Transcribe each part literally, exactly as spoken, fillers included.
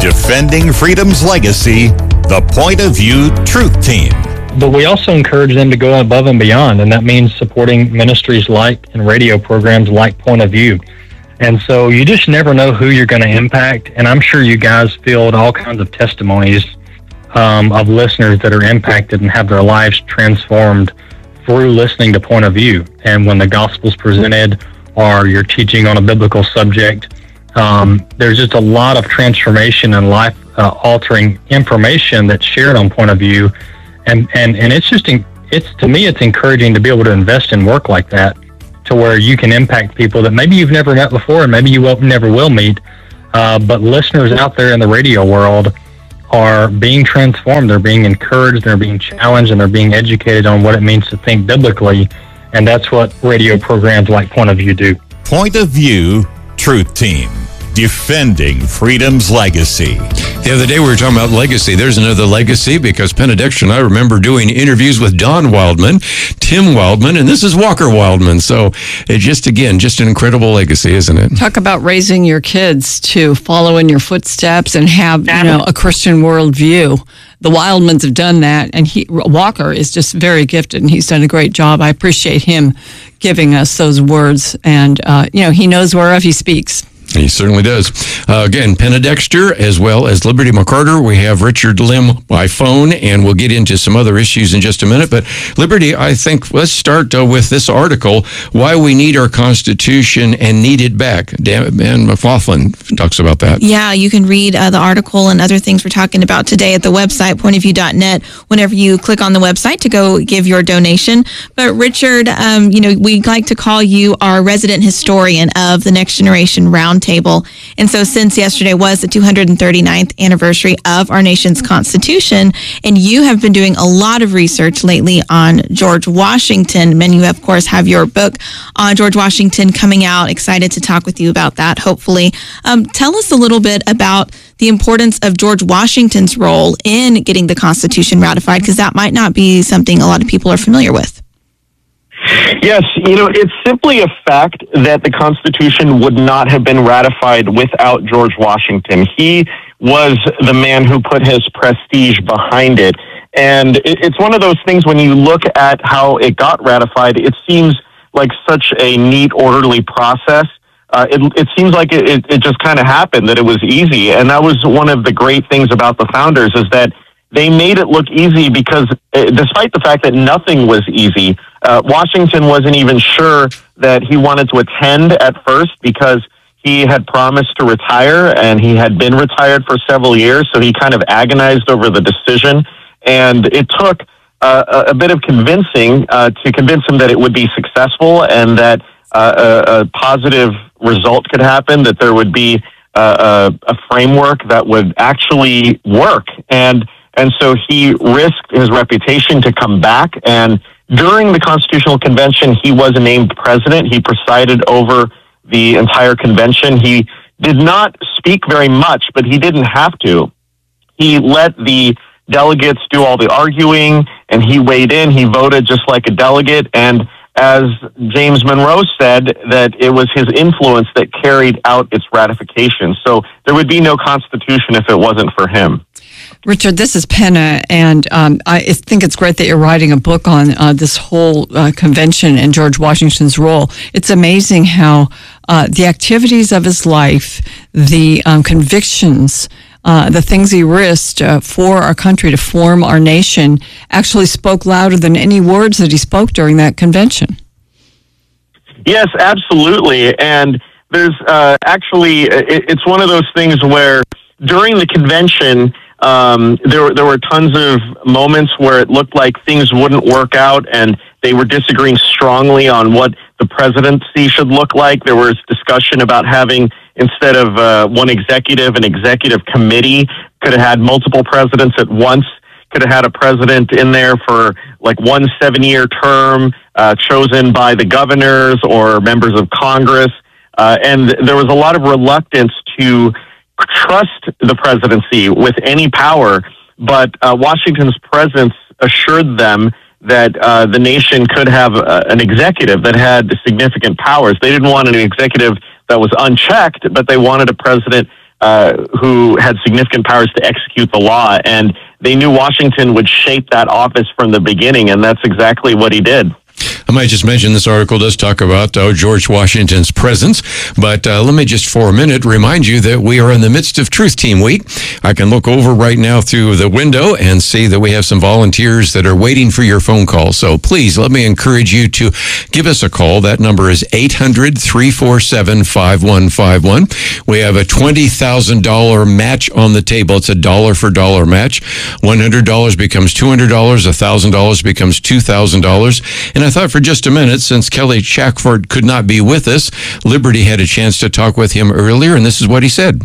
Defending Freedom's Legacy, the Point of View Truth Team. But we also encourage them to go above and beyond, and that means supporting ministries like and radio programs like Point of View. And so you just never know who you're going to impact, and I'm sure you guys field all kinds of testimonies um, of listeners that are impacted and have their lives transformed through listening to Point of View. And when the gospel's presented or you're teaching on a biblical subject, um, there's just a lot of transformation and life-altering uh, information that's shared on Point of View. And, and, and it's just, it's to me, it's encouraging to be able to invest in work like that, to where you can impact people that maybe you've never met before and maybe you will, never will meet. Uh, but listeners out there in the radio world are being transformed. They're being encouraged, they're being challenged, and they're being educated on what it means to think biblically. And that's what radio programs like Point of View do. Point of View Truth Team. Defending Freedom's Legacy. The other day we were talking about legacy. There's another legacy because Penna Dexter and I remember doing interviews with Don Wildman, Tim Wildman, and this is Walker Wildman. So it just, again, just an incredible legacy, isn't it? Talk about raising your kids to follow in your footsteps and have, you know, a Christian worldview. The Wildmans have done that, and he, Walker is just very gifted, and he's done a great job. I appreciate him giving us those words, and, uh, you know, he knows whereof he speaks. He certainly does. Uh, again, Penna Dexter, as well as Liberty McCarter. We have Richard Lim by phone, and we'll get into some other issues in just a minute. But Liberty, I think let's start uh, with this article, Why We Need Our Constitution and Need It Back. Dan McLaughlin talks about that. Yeah, you can read uh, the article and other things we're talking about today at the website, point of view dot net, whenever you click on the website to go give your donation. But Richard, um, you know, we like to call you our resident historian of the Next Generation Roundtable. And so since yesterday was the two hundred thirty-ninth anniversary of our nation's Constitution, and you have been doing a lot of research lately on George Washington, and you, of course, have your book on George Washington coming out. Excited to talk with you about that, hopefully. Um, tell us a little bit about the importance of George Washington's role in getting the Constitution ratified, because that might not be something a lot of people are familiar with. Yes, you know, it's simply a fact that the Constitution would not have been ratified without George Washington. He was the man who put his prestige behind it. And it's one of those things, when you look at how it got ratified, it seems like such a neat, orderly process. Uh, it, it seems like it, it, it just kind of happened, that it was easy. And that was one of the great things about the founders, is that they made it look easy because, uh, despite the fact that nothing was easy, uh, Washington wasn't even sure that he wanted to attend at first, because he had promised to retire, and he had been retired for several years, so he kind of agonized over the decision. And it took uh, a, a bit of convincing uh, to convince him that it would be successful, and that uh, a, a positive result could happen, that there would be uh, a, a framework that would actually work. And And so he risked his reputation to come back. And during the Constitutional Convention, he was named president. He presided over the entire convention. He did not speak very much, but he didn't have to. He let the delegates do all the arguing, and he weighed in. He voted just like a delegate. And as James Monroe said, that it was his influence that carried out its ratification. So there would be no Constitution if it wasn't for him. Richard, this is Penna, and um, I think it's great that you're writing a book on uh, this whole uh, convention and George Washington's role. It's amazing how uh, the activities of his life, the um, convictions, uh, the things he risked uh, for our country to form our nation actually spoke louder than any words that he spoke during that convention. Yes, absolutely. And there's uh, actually, it, it's one of those things where during the convention, Um, there were there were tons of moments where it looked like things wouldn't work out, and they were disagreeing strongly on what the presidency should look like. There was discussion about having, instead of uh, one executive, an executive committee. Could have had multiple presidents at once. Could have had a president in there for like one seven-year term, uh, chosen by the governors or members of Congress. Uh, and there was a lot of reluctance to trust the presidency with any power, but uh, Washington's presence assured them that uh, the nation could have uh, an executive that had significant powers. They didn't want an executive that was unchecked, but they wanted a president uh, who had significant powers to execute the law, and they knew Washington would shape that office from the beginning, and that's exactly what he did. I might just mention this article does talk about uh, George Washington's presence, but uh, let me just for a minute remind you that we are in the midst of Truth Team Week. I can look over right now through the window and see that we have some volunteers that are waiting for your phone call. So please let me encourage you to give us a call. That number is eight hundred, three four seven, five one five one. We have a twenty thousand dollars match on the table. It's a dollar for dollar match. one hundred dollars becomes two hundred dollars. one thousand dollars becomes two thousand dollars. And I thought for just a minute, since Kelly Shackford could not be with us, Liberty had a chance to talk with him earlier, and this is what he said.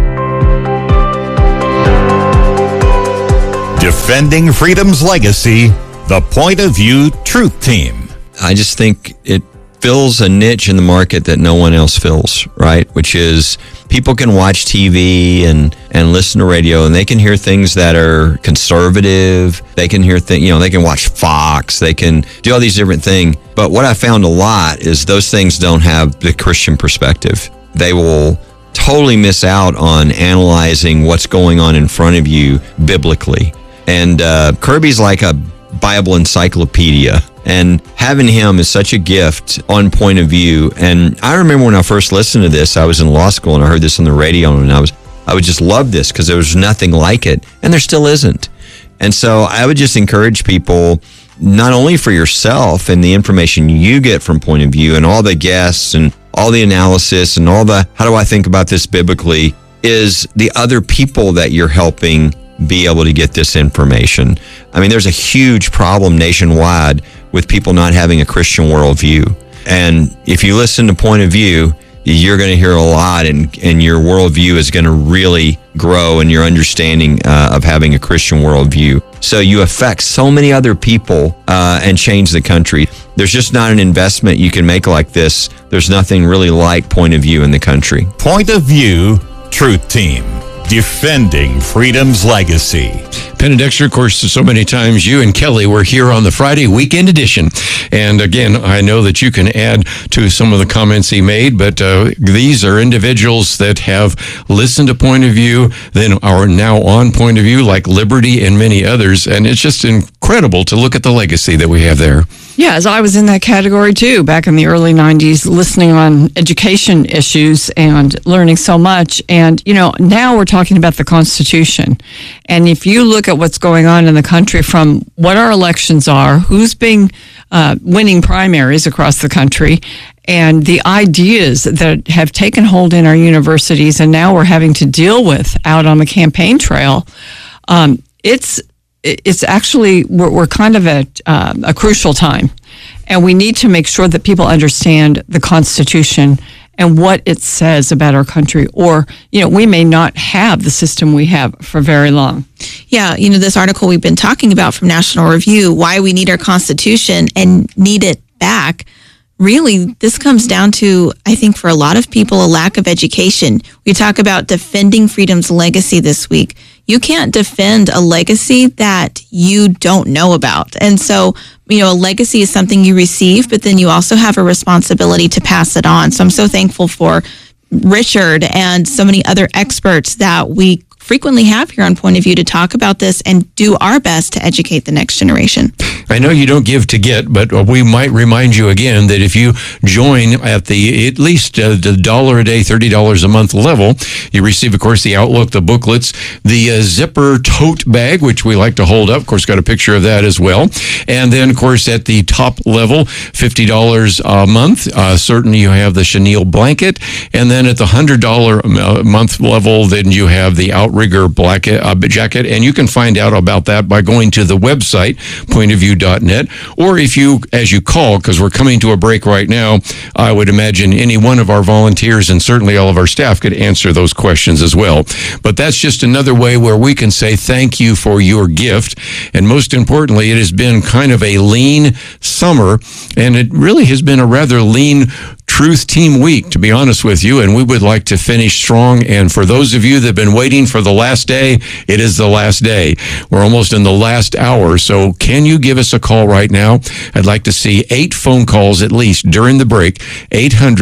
Defending Freedom's Legacy, the Point of View Truth Team. I just think it fills a niche in the market that no one else fills, right? Which is people can watch T V and, and listen to radio, and they can hear things that are conservative. They can hear things, you know, they can watch Fox. They can do all these different things. But what I found a lot is those things don't have the Christian perspective. They will totally miss out on analyzing what's going on in front of you biblically. And uh, Kirby's like a Bible encyclopedia. And having him is such a gift on Point of View. And I remember when I first listened to this, I was in law school and I heard this on the radio, and I was I would just love this because there was nothing like it, and there still isn't. And so I would just encourage people, not only for yourself and the information you get from Point of View and all the guests and all the analysis and all the how do I think about this biblically, is the other people that you're helping be able to get this information. I mean, there's a huge problem nationwide with people not having a Christian worldview. And if you listen to Point of View, you're going to hear a lot, and, and your worldview is going to really grow in your understanding uh, of having a Christian worldview. So you affect so many other people uh, and change the country. There's just not an investment you can make like this. There's nothing really like Point of View in the country. Point of View Truth Team. Defending Freedom's Legacy. Penn and Dexter, of course, so many times you and Kelly were here on the Friday weekend edition. And again, I know that you can add to some of the comments he made, but uh, these are individuals that have listened to Point of View, then are now on Point of View, like Liberty and many others. And it's just incredible to look at the legacy that we have there. Yeah, as I was in that category too, back in the early nineties, listening on education issues and learning so much. And, you know, now we're talking about the Constitution. And if you look at what's going on in the country, from what our elections are, who's being uh, winning primaries across the country, and the ideas that have taken hold in our universities and now we're having to deal with out on the campaign trail, um, it's it's actually, we're, we're kind of at uh, a crucial time. And we need to make sure that people understand the Constitution and what it says about our country. Or, you know, we may not have the system we have for very long. Yeah, you know, this article we've been talking about from National Review, why we need our Constitution and need it back. Really, this comes down to, I think, for a lot of people, a lack of education. We talk about defending freedom's legacy this week. You can't defend a legacy that you don't know about. And so, you know, a legacy is something you receive, but then you also have a responsibility to pass it on. So I'm so thankful for Richard and so many other experts that we frequently have here on Point of View to talk about this and do our best to educate the next generation. I know you don't give to get, but we might remind you again that if you join at the at least uh, the dollar a day, thirty dollars a month level, you receive, of course, the Outlook, the booklets, the uh, zipper tote bag, which we like to hold up. Of course, got a picture of that as well. And then, of course, at the top level, fifty dollars a month, uh, certainly you have the chenille blanket. And then at the one hundred dollars a month level, then you have the Outrigger black, uh, jacket. And you can find out about that by going to the website, point of view dot net, or if you, as you call, because we're coming to a break right now, I would imagine any one of our volunteers and certainly all of our staff could answer those questions as well. But that's just another way where we can say thank you for your gift. And most importantly, it has been kind of a lean summer, and it really has been a rather lean Truth Team Week, to be honest with you, and we would like to finish strong. And for those of you that have been waiting for the last day, it is the last day. We're almost in the last hour, so can you give us a call right now? I'd like to see eight phone calls at least during the break, eight hundred,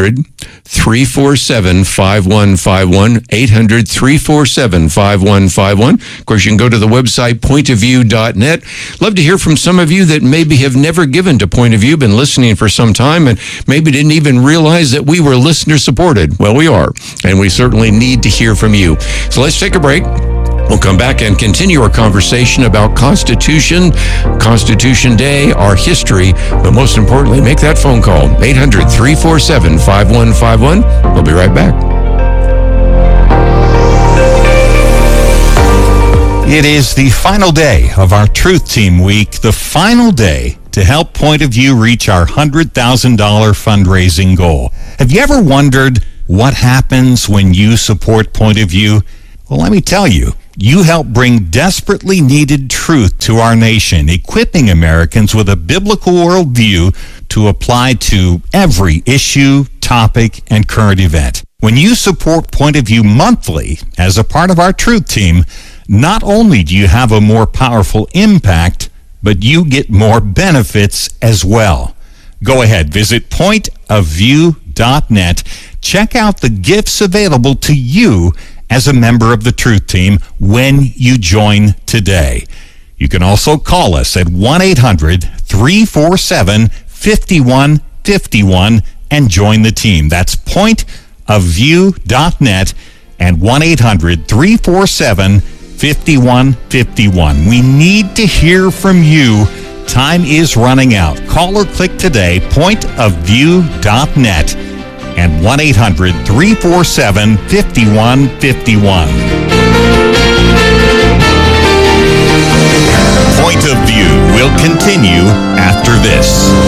three four seven, five one five one, eight hundred, three four seven, five one five one. Of course, you can go to the website, point of view dot net. Love to hear from some of you that maybe have never given to Point of View, been listening for some time, and maybe didn't even realize that we were listener supported. Well, we are, and we certainly need to hear from you. So let's take a break. We'll come back and continue our conversation about Constitution, Constitution Day, our history, but most importantly, make that phone call, eight hundred, three four seven, five one five one. We'll be right back. It is the final day of our Truth Team Week, the final day to help Point of View reach our one hundred thousand dollars fundraising goal. Have you ever wondered what happens when you support Point of View? Well, let me tell you. You help bring desperately needed truth to our nation, equipping Americans with a biblical worldview to apply to every issue, topic, and current event. When you support Point of View monthly as a part of our Truth Team, not only do you have a more powerful impact, but you get more benefits as well. Go ahead, visit point of view dot net. Check out the gifts available to you as a member of the Truth Team when you join today. You can also call us at one eight hundred, three four seven, five one five one and join the team. That's point of view dot net and one eight hundred, three four seven, five one five one. We need to hear from you. Time is running out. Call or click today, point of view dot net. and one eight hundred, three four seven, five one five one. Point of View will continue after this.